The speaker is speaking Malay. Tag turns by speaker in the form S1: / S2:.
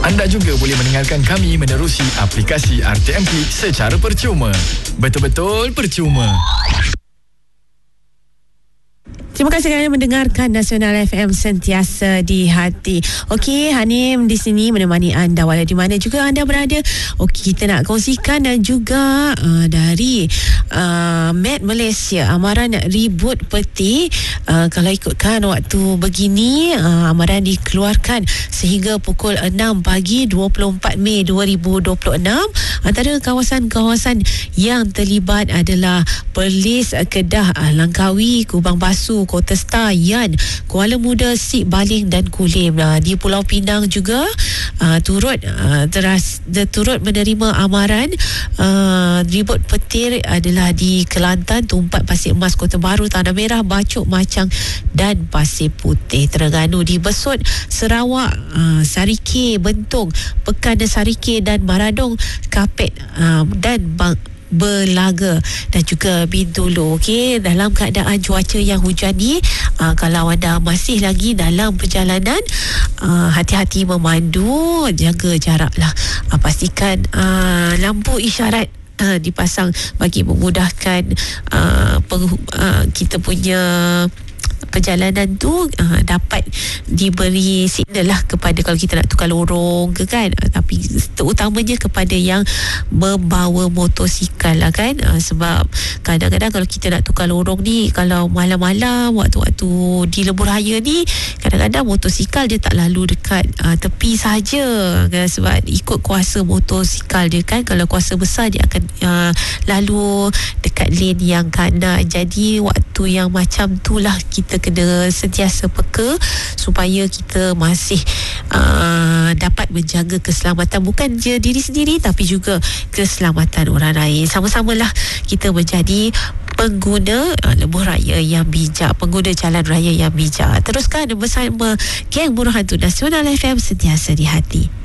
S1: Anda juga boleh mendengarkan kami menerusi aplikasi RTMP secara percuma. Betul-betul percuma.
S2: Terima kasih kerana mendengarkan Nasional FM sentiasa di hati. Okey, Hanim di sini menemani anda walau di mana juga anda berada. Okey, kita nak kongsikan dan juga dari Met Malaysia, amaran ribut peti. Kalau ikutkan waktu begini, amaran dikeluarkan sehingga pukul 6 pagi 24 Mei 2026. Antara kawasan-kawasan yang terlibat adalah Perlis, Kedah, Langkawi, Kubang Basu, Kota Star, Yan, Kuala Muda, Sik Baling dan Kulim. Di Pulau Pinang juga turut menerima amaran ribut petir adalah di Kelantan, Tumpat, Pasir Mas, Kota Baru, Tanah Merah, Bacok, Macang dan Pasir Putih. Terengganu di Besut, Sarawak, Sarike, Bentong, Pekan Sarike dan Maradong, Kapet dan Belaga dan juga Bintulu. Okey, dalam keadaan cuaca yang hujan ni, kalau anda masih lagi dalam perjalanan, hati-hati memandu, jaga jarak lah. Pastikan lampu isyarat dipasang bagi memudahkan kita punya perjalanan tu dapat diberi signal lah kepada kalau kita nak tukar lorong ke kan, tapi terutamanya kepada yang membawa motosikal lah kan, sebab kadang-kadang kalau kita nak tukar lorong ni, kalau malam-malam waktu-waktu di lebuh raya ni, kadang-kadang motosikal dia tak lalu dekat tepi saja kan, sebab ikut kuasa motosikal dia kan. Kalau kuasa besar dia akan lalu dekat lane yang kanan. Jadi waktu yang macam tu lah kita kena sentiasa peka supaya kita masih dapat menjaga keselamatan bukan je diri sendiri tapi juga keselamatan orang lain. Sama-samalah kita menjadi pengguna lebuh raya yang bijak, pengguna jalan raya yang bijak. Teruskan bersama Geng Buruh Hantu Nasional FM sentiasa di hati.